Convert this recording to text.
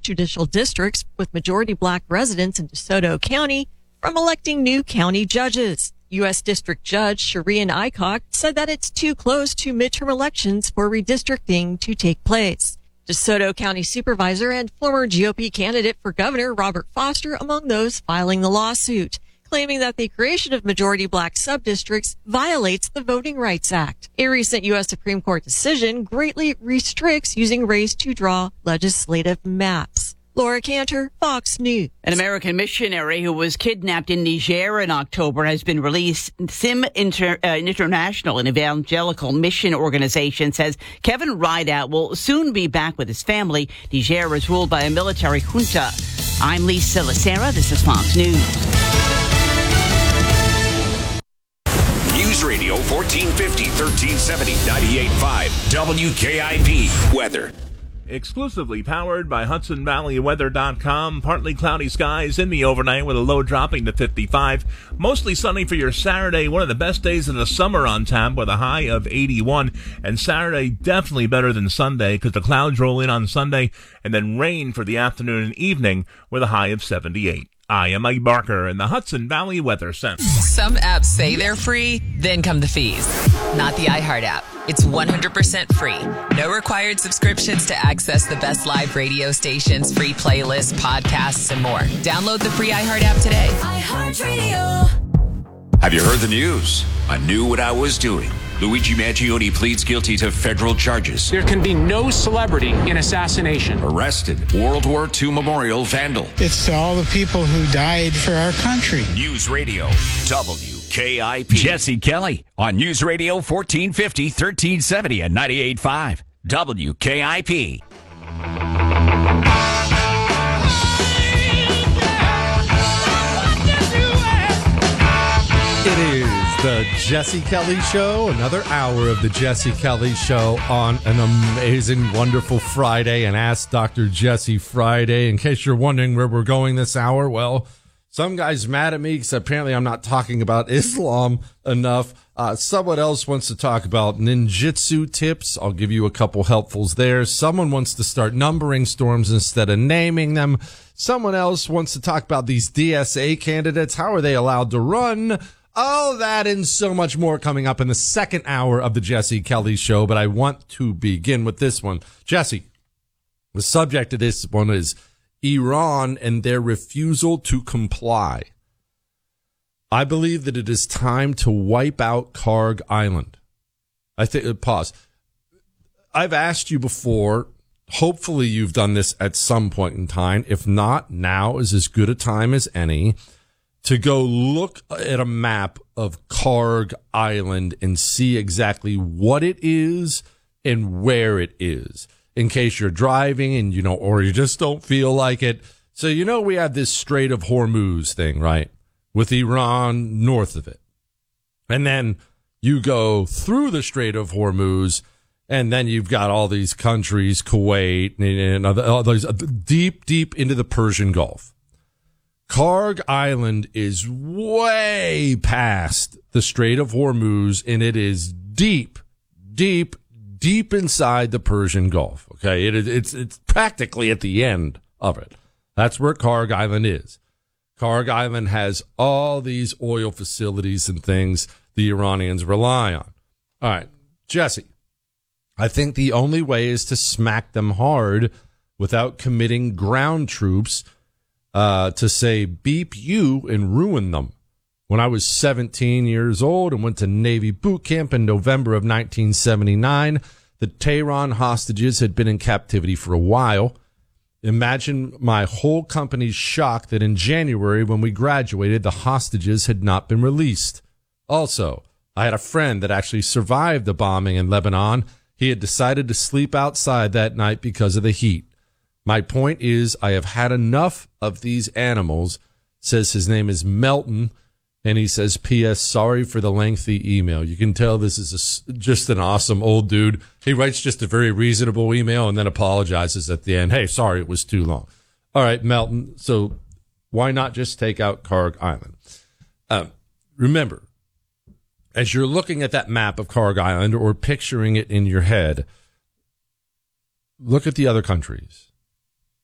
judicial districts with majority black residents in DeSoto County from electing new county judges. U.S. District Judge Shireen Aycock said that it's too close to midterm elections for redistricting to take place. DeSoto County Supervisor and former GOP candidate for governor Robert Foster among those filing the lawsuit, claiming that the creation of majority black subdistricts violates the Voting Rights Act. A recent U.S. Supreme Court decision greatly restricts using race to draw legislative maps. Laura Cantor, Fox News. An American missionary who was kidnapped in Niger in October has been released. SIM International, an evangelical mission organization, says Kevin Rideout will soon be back with his family. Niger is ruled by a military junta. I'm Lisa Lacera. This is Fox News. News Radio 1450, 1370, 98.5 WKIP. Weather. Exclusively powered by HudsonValleyWeather.com. Partly cloudy skies in the overnight with a low dropping to 55. Mostly sunny for your Saturday. One of the best days of the summer on tap with a high of 81. And Saturday definitely better than Sunday because the clouds roll in on Sunday and then rain for the afternoon and evening with a high of 78. I am Mike Barker in the Hudson Valley Weather Center. Some apps say they're free, then come the fees. Not the iHeart app. It's 100% free. No required subscriptions to access the best live radio stations, free playlists, podcasts, and more. Download the free iHeart app today. iHeartRadio. Have you heard the news? I knew what I was doing. Luigi Mangione pleads guilty to federal charges. There can be no celebrity in assassination. Arrested. World War II memorial vandal. It's to all the people who died for our country. News Radio WKIP. Jesse Kelly on News Radio 1450, 1370 and 98.5 WKIP. It is the Jesse Kelly Show, another hour of the Jesse Kelly Show on an amazing, wonderful Friday, and Ask Dr. Jesse Friday. In case you're wondering where we're going this hour, well, some guy's mad at me because apparently I'm not talking about Islam enough. Someone else wants to talk about ninjutsu tips. I'll give you a couple helpfuls there. Someone wants to start numbering storms instead of naming them. Someone else wants to talk about these DSA candidates. How are they allowed to run? All that and so much more coming up in the second hour of the Jesse Kelly Show. But I want to begin with this one. Jesse, the subject of this one is Iran and their refusal to comply. I believe that it is time to wipe out Karg Island. Pause. I've asked you before. Hopefully you've done this at some point in time. If not, now is as good a time as any to go look at a map of Karg Island and see exactly what it is and where it is, in case you're driving and, or you just don't feel like it. So, we have this Strait of Hormuz thing, right? With Iran north of it. And then you go through the Strait of Hormuz, and then you've got all these countries, Kuwait, and all those deep, deep into the Persian Gulf. Karg Island is way past the Strait of Hormuz, and it is deep, deep, deep inside the Persian Gulf. Okay, it's practically at the end of it. That's where Karg Island is. Karg Island has all these oil facilities and things the Iranians rely on. All right, Jesse, I think the only way is to smack them hard without committing ground troops to say beep you and ruin them. When I was 17 years old and went to Navy boot camp in November of 1979, the Tehran hostages had been in captivity for a while. Imagine my whole company's shock that in January when we graduated, the hostages had not been released. Also, I had a friend that actually survived the bombing in Lebanon. He had decided to sleep outside that night because of the heat. My point is, I have had enough of these animals. Says his name is Melton, and he says, P.S. Sorry for the lengthy email. You can tell this is just an awesome old dude. He writes just a very reasonable email and then apologizes at the end. Hey, sorry, it was too long. All right, Melton, so why not just take out Karg Island? Remember, as you're looking at that map of Karg Island or picturing it in your head, look at the other countries.